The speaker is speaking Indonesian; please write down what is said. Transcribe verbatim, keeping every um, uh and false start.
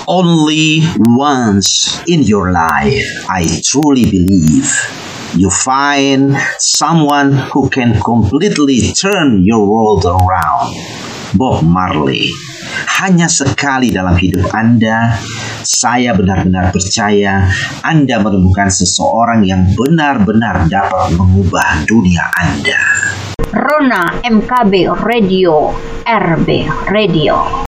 Only once in your life, I truly believe, you find someone who can completely turn your world around. Bob Marley. Hanya sekali dalam hidup Anda, saya benar-benar percaya Anda menemukan seseorang yang benar-benar dapat mengubah dunia Anda. Rona M K B Radio, R B Radio.